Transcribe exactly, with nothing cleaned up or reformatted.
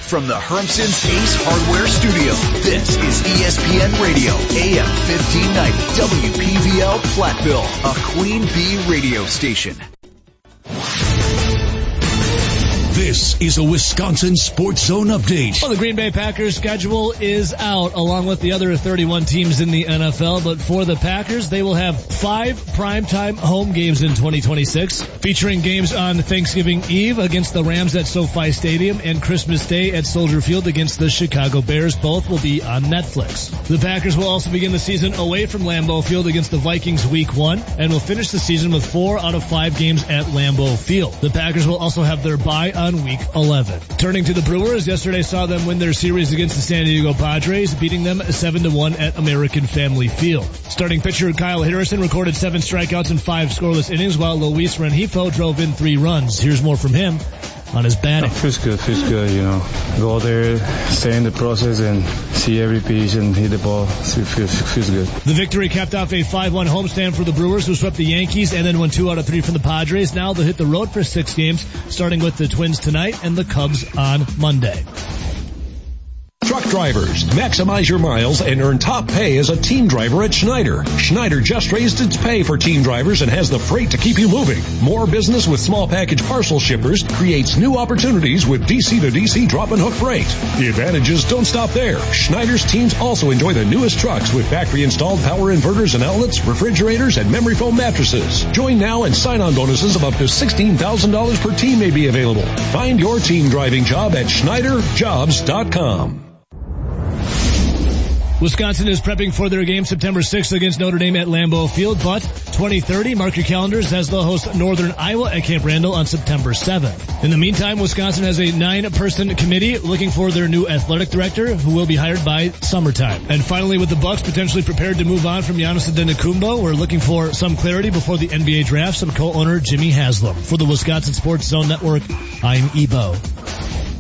from the Hermson's Ace Hardware Studio, this is E S P N Radio, A M fifteen ninety, W P V L Platteville, a Queen Bee radio station. This is a Wisconsin Sports Zone update. Well, the Green Bay Packers schedule is out along with the other thirty-one teams in the N F L, but for the Packers, they will have five primetime home games in twenty twenty-six, featuring games on Thanksgiving Eve against the Rams at SoFi Stadium and Christmas Day at Soldier Field against the Chicago Bears. Both will be on Netflix. The Packers will also begin the season away from Lambeau Field against the Vikings week one and will finish the season with four out of five games at Lambeau Field. The Packers will also have their bye on week eleven. Turning to the Brewers, yesterday saw them win their series against the San Diego Padres, beating them seven to one at American Family Field. Starting pitcher Kyle Harrison recorded seven strikeouts in five scoreless innings, while Luis Rengifo drove in three runs. Here's more from him on his batting. It feels good, feels good, you know. Go there, stay in the process, and see every pitch and hit the ball. So it feels, feels good. The victory capped off a five one homestand for the Brewers, who swept the Yankees and then won two out of three from the Padres. Now they'll hit the road for six games, starting with the Twins tonight and the Cubs on Monday. Truck drivers, maximize your miles and earn top pay as a team driver at Schneider. Schneider just raised its pay for team drivers and has the freight to keep you moving. More business with small package parcel shippers creates new opportunities with D C to D C drop and hook freight. The advantages don't stop there. Schneider's teams also enjoy the newest trucks with factory installed power inverters and outlets, refrigerators, and memory foam mattresses. Join now and sign-on bonuses of up to sixteen thousand dollars per team may be available. Find your team driving job at Schneider Jobs dot com. Wisconsin is prepping for their game September sixth against Notre Dame at Lambeau Field, but twenty thirty, mark your calendars as they'll host Northern Iowa at Camp Randall on September seventh. In the meantime, Wisconsin has a nine-person committee looking for their new athletic director, who will be hired by summertime. And finally, with the Bucks potentially prepared to move on from Giannis Antetokounmpo, we're looking for some clarity before the N B A draft. Some co-owner Jimmy Haslam. For the Wisconsin Sports Zone Network, I'm Ebo.